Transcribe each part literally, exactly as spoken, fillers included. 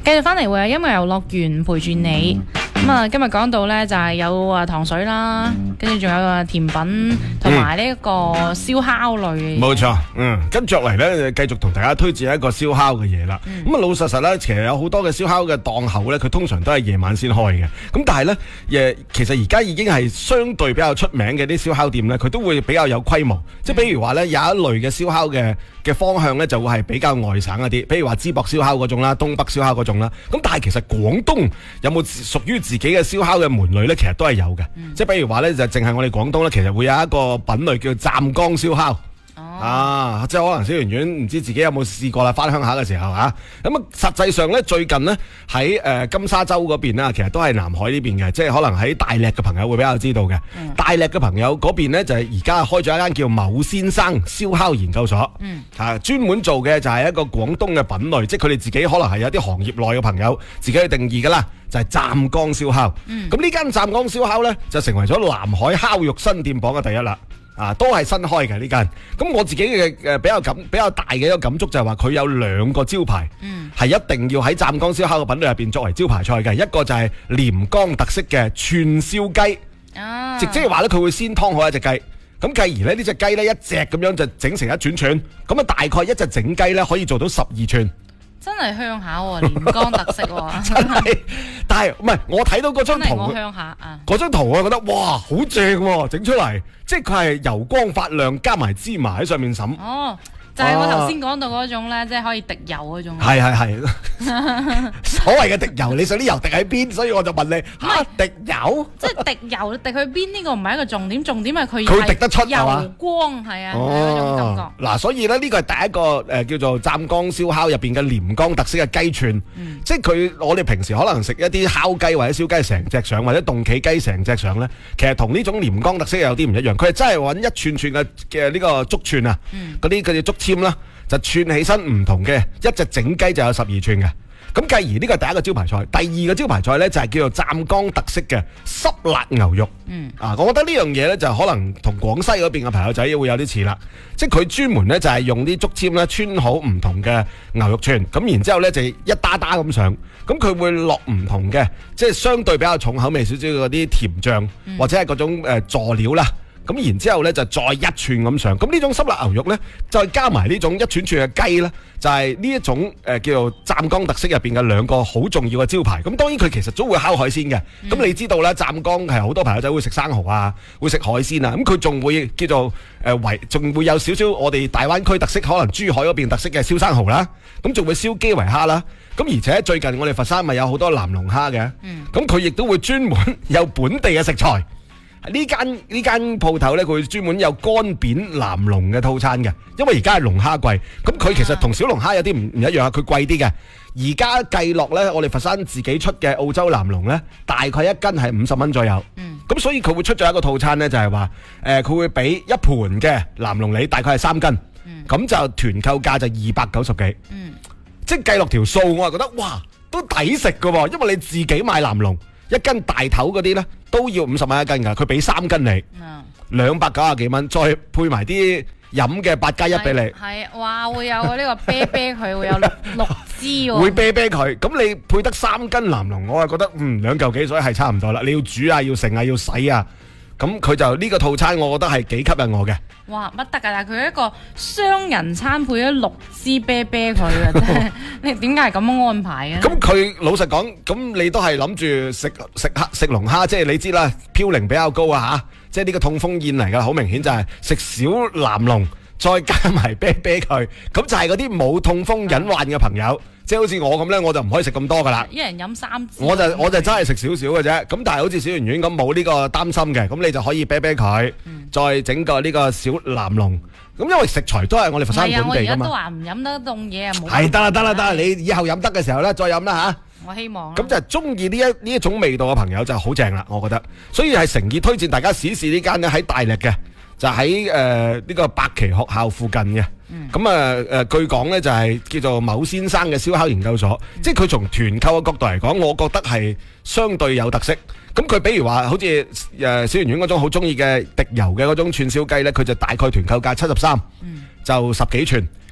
繼續翻嚟會有音樂遊樂園陪住你。咁啊，今日講到咧就係有啊糖水啦，跟住仲有啊甜品同埋呢一個燒烤類。 冇錯，嗯，跟住落嚟咧，繼續同大家推薦一個燒烤嘅嘢啦。咁啊、嗯，老實實咧，其實有好多嘅燒烤嘅檔口咧，佢通常都係夜晚先開嘅。咁但係咧，誒，其實而家已經係相對比較出名嘅啲燒烤店咧，佢都會比較有規模。即係比如話咧，有一類嘅燒烤嘅嘅方向咧，就會係比較外省一啲，譬如話淄博燒烤嗰種啦，東北燒烤嗰種啦。咁但係其實廣東有冇屬於自己嘅燒烤嘅門類咧？其實都係有嘅。嗯、即係比如話咧，就淨係我哋廣東咧，其實會有一個品類叫湛江燒烤。哦、啊，即係可能小圓圓唔知自己有冇試過啦，翻鄉下嘅時候啊，咁啊實際上咧最近呢，喺誒、呃、金沙洲嗰邊啦，其實都係南海呢邊嘅，即係可能喺大瀝嘅朋友會比較知道嘅。嗯、大瀝嘅朋友嗰邊呢，就係而家開咗一間叫某先生燒烤研究所，嗯，啊專門做嘅就係一個廣東嘅品類，即係佢哋自己可能係有啲行業內嘅朋友自己去定義噶啦，就係湛江燒烤。咁呢間湛江燒烤呢，就成為咗南海烤肉新店榜嘅第一啦。啊，都係新開嘅呢間。咁我自己嘅誒比較感比較大嘅一個感觸就係話佢有兩個招牌，嗯，係一定要喺湛江燒烤嘅品類入邊作為招牌菜嘅。一個就係廉江特色嘅串燒雞，啊，即係話咧佢會先劏好一隻雞，咁繼而咧呢隻雞咧一隻咁樣就整成一串串，咁啊大概一隻整雞咧可以做到十二串。 真係鄉下喎，廉江特色喎。 真係，但係唔係我睇到嗰張圖， 我鄉下啊， 嗰張圖我覺得哇好正喎，整出嚟，即係佢係油光發亮，加埋芝麻喺上面滲。哦。 就係我頭先講到嗰種咧，即係可以滴油嗰種。 係係係，所謂嘅滴油，你想啲油滴喺邊？所以我就問你嚇滴油， 即係滴油滴去邊？呢個唔係一個重點，重點係佢佢滴得出油光係啊，嗰種感覺。 嗱，所以咧呢個係第一個誒叫做湛江燒烤入邊嘅廉江特色嘅雞串，即係佢我哋平時可能食一啲烤雞或者燒雞成隻上，或者凍企雞成隻上咧，其實同呢種廉江特色有啲唔一樣。佢係真係揾一串串嘅嘅呢個竹串啊，嗰啲嗰啲竹籤啦，就串起身唔同嘅，一隻整雞就有十二串嘅。咁繼而呢個係第一個招牌菜，第二個招牌菜呢就係叫做湛江特色嘅濕辣牛肉。嗯，啊，我覺得呢樣嘢呢就可能同廣西嗰邊嘅朋友仔會有啲似啦，即係佢專門呢就係用啲竹籤咧穿好唔同嘅牛肉串，咁然之後呢就一打打咁上，咁佢會落唔同嘅，即係相對比較重口味少少嗰啲甜醬，嗯、或者係嗰種誒佐料啦。咁然之後咧就再一串咁上，咁呢種濕辣牛肉咧，再加埋呢種一串串嘅雞咧，就係呢一種誒、呃、叫做湛江特色入邊嘅兩個好重要嘅招牌。咁當然佢其實都會烤海鮮嘅。咁、嗯、你知道啦，湛江係好多朋友仔會食生蠔啊，會食海鮮啊。咁佢仲會叫做誒圍，仲、呃、會有少少我哋大灣區特色，可能珠海嗰邊特色嘅燒生蠔啦。咁仲會燒基圍蝦啦。咁而且最近我哋佛山咪有好多南龍蝦嘅。咁佢亦都會專門有本地嘅食材。呢間呢間鋪頭咧，佢專門有乾扁南龍嘅套餐嘅，因為而家係龍蝦貴，咁佢其實同小龍蝦有啲唔唔一樣啊，佢貴啲嘅。而家計落咧，我哋佛山自己出嘅澳洲南龍咧，大概一斤係五十蚊左右。嗯，咁所以佢會出咗一個套餐咧，就係話誒，佢會俾一盤嘅南龍你，大概係三斤。嗯，咁就團購價就二百九十幾。嗯，即係計落條數，我係覺得哇，都抵食㗎喎，因為你自己買南龍。一斤大頭嗰啲咧都要五十蚊一斤噶，佢俾三斤你，兩百九十幾蚊，再配埋啲飲嘅八加一俾你， 係哇會有呢個啤啤佢會有六六支喎， 會啤啤佢，咁你配得三斤南龍，我係覺得嗯兩嚿幾水係差唔多啦，你要煮啊，要剩啊，要洗啊，咁佢就呢個套餐，我覺得係幾吸引我嘅。 哇，乜得噶？但係佢一個雙人餐配咗六支啤啤佢啊！真係，你點解係咁樣安排嘅？ 咁佢老實講，咁你都係諗住食食蝦食龍蝦，即係你知啦，嘌呤比較高啊吓，即係呢個痛風宴嚟噶，好明顯就係食小南龍，再加埋啤啤佢，咁就係嗰啲冇痛風隱患嘅朋友。即係好似我咁咧，我就唔可以食咁多噶啦。 一人飲三支。 我就我就真係食少少嘅啫。咁但係好似小圓圓咁冇呢個擔心嘅，咁你就可以啤啤佢，嗯、再整個呢個小南龍。咁因為食材都係我哋佛山本地噶嘛。係啊，我而家都話唔飲得凍嘢啊，冇。 係得啦得啦得啦，你以後飲得嘅時候咧，再飲啦吓。 我希望。咁就係中意呢一呢一種味道嘅朋友就好正啦，我覺得。所以係誠意推薦大家試試呢間咧喺大瀝嘅，就喺誒呢個白旗學校附近嘅。咁啊誒，據講咧就係叫做某先生嘅燒烤研究所，嗯、即係佢從團購嘅角度嚟講，我覺得係相對有特色。咁佢比如話，好似誒小圓圓嗰種好中意嘅滴油嘅嗰種串燒雞咧，佢就大概團購價七十三，就十幾串。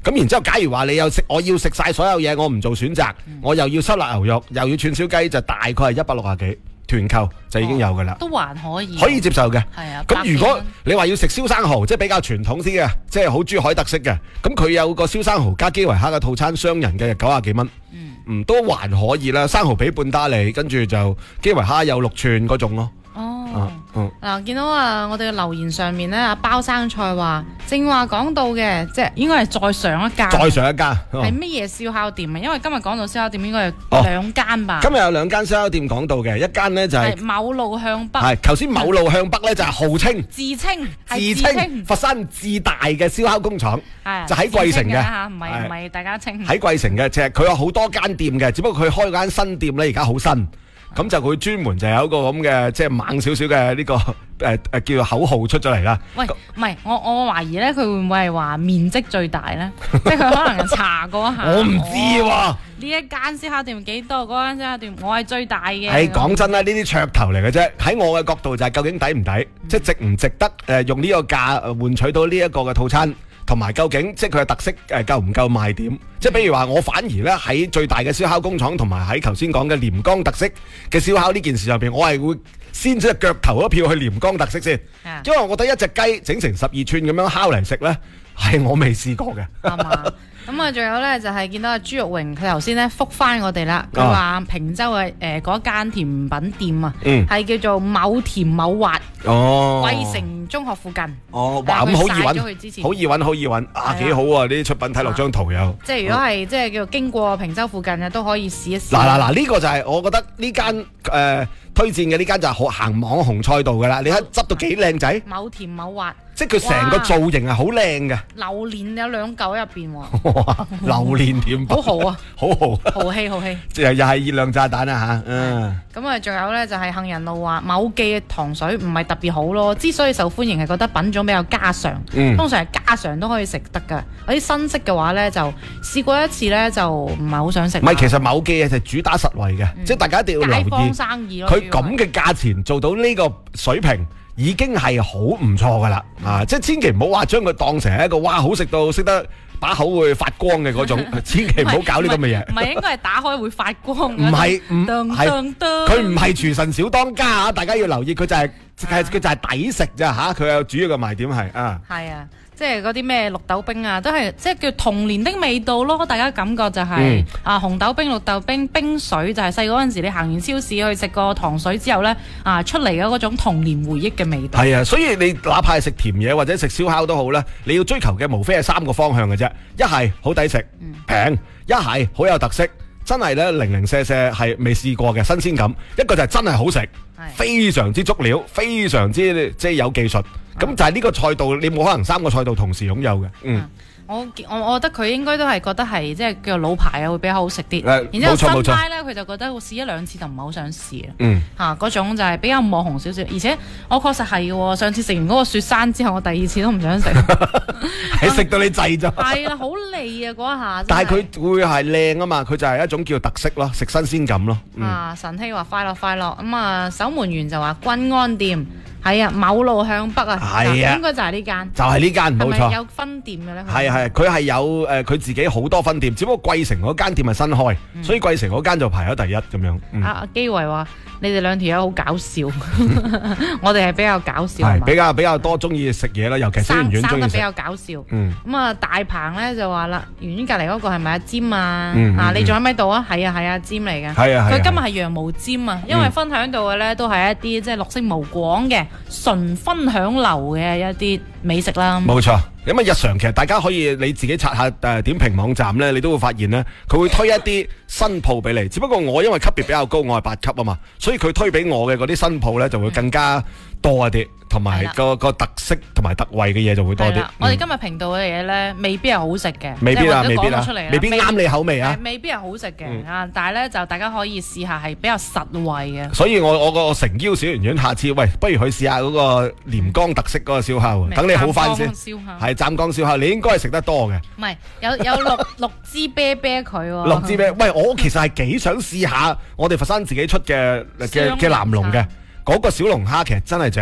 咁然之後，假如話你有食，我要食晒所有嘢，我唔做選擇，我又要收辣牛肉，又要串燒雞，就大概係一百六十幾團購就已經有噶啦。 都還可以， 可以接受嘅。 係啊。 咁如果你話要食燒生蠔，即係比較傳統啲嘅，即係好珠海特色嘅，咁佢有個燒生蠔加基圍蝦嘅套餐，雙人嘅九廿幾蚊。嗯，都還可以啦。生蠔俾半打你，跟住就基圍蝦有六寸嗰種咯。 哦，嗱，見到啊，我哋嘅留言上面咧，阿包生菜話正話講到嘅，即係應該係再上一間， 再上一間係乜嘢燒烤店啊？因為今日講到燒烤店應該有兩間吧。 今日有兩間燒烤店講到嘅，一間呢就係某路向北， 係頭先某路向北咧就係號稱自稱自稱佛山至大嘅燒烤工廠，就喺桂城嘅嚇，唔係唔係大家稱喺桂城嘅，即係佢有好多間店嘅，只不過佢開間新店咧，而家好新。咁就佢專門就有一個咁嘅即係猛少少嘅呢個誒誒叫做口號出咗嚟啦。 喂，唔係我我懷疑咧，佢會唔會係話面積最大咧？即係佢可能查過一下。 我唔知喎。呢一間燒烤店幾多？嗰間燒烤店我係最大嘅。 係講真啦，呢啲噱頭嚟嘅啫。喺我嘅角度就係究竟抵唔抵？即係值唔值得誒用呢個價換取到呢一個嘅套餐？同埋究竟即係佢嘅特色誒夠唔夠賣點？即係比如話，我反而咧喺最大嘅燒烤工廠同埋喺頭先講嘅廉江特色嘅燒烤呢件事上邊，我係會先隻腳投一票去廉江特色先，因為我覺得一隻雞整成十二寸咁樣烤嚟食咧，係我未試過嘅。 係嘛？咁啊，仲有咧就係見到阿朱玉榮，佢頭先咧覆翻我哋啦。佢話平洲嘅誒嗰間甜品店啊，係叫做某甜某滑， 哦， 桂城中學附近。 哦，哇，咁好易揾，好易揾，好易揾啊，幾好啊！呢啲出品睇落張圖有。 即係如果係即係叫經過平洲附近嘅，都可以試一試。 嗱嗱嗱，呢個就係我覺得呢間誒推薦嘅呢間就係好行網紅賽道噶啦。你睇執到幾靚仔， 某甜某滑。 即係佢成個造型係好靚嘅， 榴蓮有兩嚿喺入邊喎。 哇！榴蓮甜品好豪啊， 好豪， 豪氣豪氣， 又又係熱量炸彈啊嚇！嗯， 咁啊，仲有咧就係杏仁路話某記嘅糖水唔係特別好咯，之所以受歡迎係覺得品種比較家常， 嗯、 通常係家常都可以食得㗎。有啲新式嘅話咧就試過一次咧就唔係好想食。 唔係，其實某記係主打實惠嘅，嗯、即係大家一定要留意。 街坊生意咯， 佢咁嘅價錢做到呢個水平。已經係好唔錯噶啦，啊！即係千祈唔好話將佢當成係一個哇好食到識得把口會發光嘅嗰種，千祈唔好搞呢咁嘅嘢。 唔係應該係打開會發光。 唔係唔係，佢唔係廚神小當家啊！大家要留意，佢就係佢就係抵食咋嚇，佢有主要嘅賣點係啊。係啊。即係嗰啲咩綠豆冰啊，都係即係叫童年的味道咯。大家感覺就係、是嗯、啊紅豆冰、綠豆冰、冰水，就係細個嗰陣時你行完超市去食個糖水之後呢，啊出嚟嘅嗰種童年回憶嘅味道。 係啊，所以你哪怕係食甜嘢或者食燒烤都好啦，你要追求嘅無非係三個方向嘅啫。一係好抵食平，一係好有特色，真係咧零零舍舍係未試過嘅新鮮感。一個就係真係好食，非常之足料，非常之即係有技術。咁就係呢個賽道，你冇可能三個賽道同時擁有嘅。嗯， 我我我覺得佢應該都係覺得係即係叫做老牌啊，會比較好食啲。 然之後新派咧，佢就覺得試一兩次就唔係好想試啊。嗯，嚇嗰種就係比較網紅少少，而且我確實係嘅。上次食完嗰個雪山之後，我第二次都唔想食。 係食到你滯咗。 係啦，好膩啊嗰一下。 但係佢會係靚啊嘛，佢就係一種叫特色咯，食新鮮感咯。 啊，晨曦話快樂快樂咁啊，守門員就話君安店。係啊，某路向北啊，係啊，應該就係呢間， 就係呢間，冇錯。係咪有分店嘅咧？ 係係，佢係有誒，佢、呃、自己好多分店，只不過桂城嗰間店係新開，嗯、所以桂城嗰間就排咗第一咁樣。嗯、啊， 阿基維話：你哋兩條友好搞笑，我哋係比較搞笑， 係比較比較多中意食嘢啦，尤其是圓圓中意食。生得比較搞笑。嗯。咁啊，大鵬咧就話啦，圓圓隔離嗰個係咪阿尖啊？嗯嗯、啊，你仲喺咪度啊？係啊係啊，尖嚟嘅。係啊係。佢今日係羊毛尖啊，因為分享到嘅咧都係一啲即係綠色無廣嘅。純分享流嘅一啲美食啦， 冇錯。咁啊，日常其實大家可以你自己刷下誒點評網站咧，你都會發現咧，佢會推一啲新鋪俾你。只不過我因為級別比較高，我係八級啊嘛，所以佢推俾我嘅嗰啲新鋪咧就會更加多一啲，同埋個個特色同埋特惠嘅嘢就會多啲。 我哋今日評到嘅嘢咧，未必係好食嘅， 未必啊，未必啊， 出嚟未必啱你口味啊， 未必係好食嘅啊。但係咧就大家可以試下係比較實惠嘅。 所以我我個誠邀小圓圓，下次喂，不如去試下嗰個廉江特色嗰個燒烤，等你好翻先。係湛江燒烤，你應該係食得多嘅。 唔係，有有六六支啤啤佢喎。 六支啤，喂，我其實係幾想試下我哋佛山自己出嘅嘅嘅南龍嘅嗰個小龍蝦，其實真係正。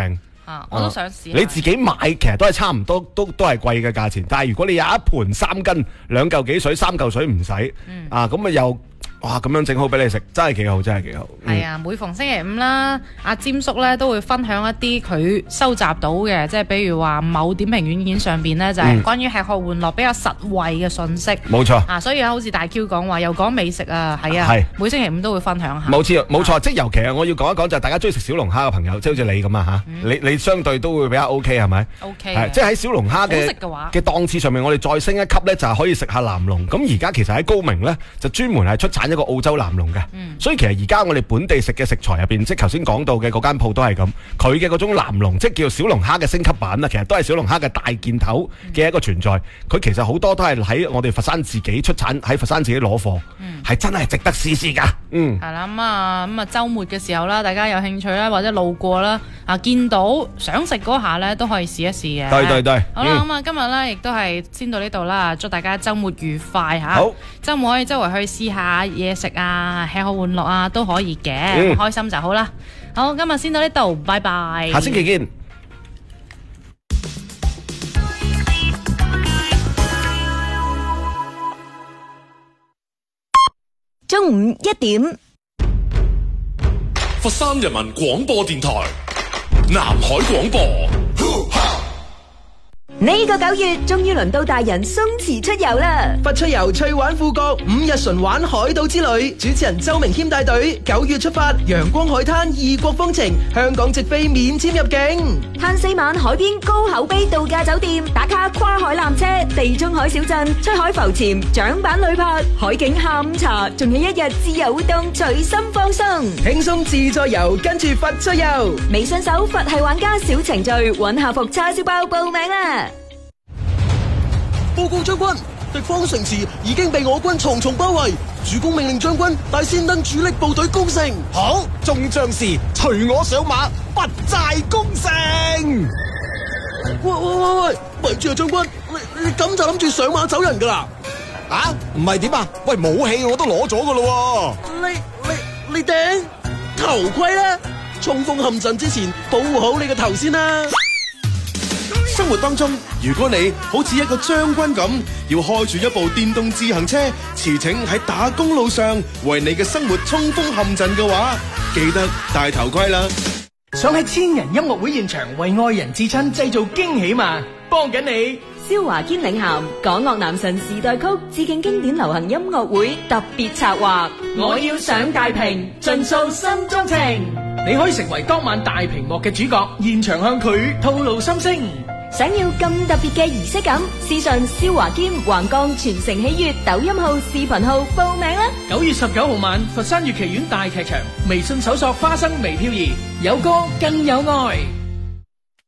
啊，我都想試。 你自己買其實都係差唔多，都都係貴嘅價錢。但係如果你有一盤三斤兩嚿幾水，三嚿水唔使，嗯、啊咁啊又。哇！咁樣整好俾你食，真係幾好，真係幾好。 係啊，每逢星期五啦，阿詹叔咧都會分享一啲佢收集到嘅，即係比如話某點評軟件上邊咧就係關於吃喝玩樂比較實惠嘅信息。冇錯啊，所以好似大 Q 講話又講美食啊，係啊，每星期五都會分享下。冇錯，冇錯，即係尤其係我要講一講就係大家中意食小龍蝦嘅朋友，即係好似你咁啊嚇，你你相對都會比較 OK 係咪 ？OK， 即係喺小龍蝦嘅嘅檔次上面，我哋再升一級咧，就係可以食下南龍。咁而家其實喺高明咧，就專門係出產一個澳洲南龍。嗯、所以其實而家我哋本地食嘅食材入邊，即係頭先講到嘅嗰間鋪都係咁，佢嘅嗰種南龍，即係叫做小龍蝦嘅升級版啦。其實都係小龍蝦嘅大件頭嘅一個存在。佢、嗯、其實好多都係喺我哋佛山自己出產，喺佛山自己攞貨，係、嗯、真係值得試試噶。嗯，係啦，咁啊咁啊週末嘅時候啦，大家有興趣啦，或者路過啦，啊見到想食嗰下咧，都可以試一試嘅。對對對。好啦，咁、嗯、啊今日咧亦都係先到呢度啦，祝大家週末愉快嚇。好，週末可以周圍去試下嘢食啊。吃喝玩樂啊都可以嘅，嗯、開心就好啦。好，今日先到呢度，拜拜。下星期見。 中午一點， 佛山人民廣播電台南海廣播。 呢個九月終於輪到大人鬆弛出遊啦！ 佛出遊趣玩富國五日純玩海島之旅，主持人周明謙帶隊，九月出發，陽光海灘異國風情，香港直飛免簽入境， 慳四晚海邊高口碑度假酒店，打卡跨海纜車，地中海小鎮，出海浮潛，槳板旅拍，海景下午茶，仲有一日自由活動，隨心放鬆， 輕鬆自在遊，跟住佛出遊。 微信搜佛系玩家小程序，揾下服叉燒包報名啦！ 報告將軍，敵方城池已經被我軍重重包圍，主公命令將軍帶先登主力部隊攻城。 好，眾將士隨我上馬，不寨攻城。 喂喂喂喂，咪住啊，將軍，你你咁就諗住上馬走人噶啦？ 啊，唔係點啊？喂，武器我都攞咗噶咯。 你你你頂頭盔啦，衝鋒陷陣之前保護好你個頭先啦。 生活當中，如果你好似一個將軍咁，要開住一部電動自行車，馳騁喺打公路上，為你嘅生活衝鋒陷陣嘅話，記得戴頭盔啦！ 想喺千人音樂會現場為愛人至親製造驚喜嘛？幫緊你！ 蕭華堅領銜港樂男神時代曲致敬經典流行音樂會特別策劃， 我要上大屏，盡訴心中情。你可以成為當晚大屏幕嘅主角，現場向佢透露心聲。 想要咁特別嘅儀式感，私信蕭華堅橫江全城喜悅抖音號、視頻號報名啦！ 九月十九號晚，佛山粵劇院大劇場，微信搜索花生微飄移，有歌更有愛。